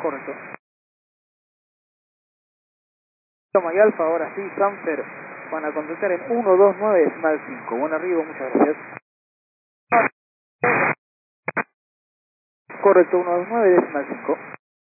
Correcto. Toma y Alfa, ahora sí, Sanfer, van a contestar en 129,5. Buen arribo, muchas gracias. Correcto, 129,5.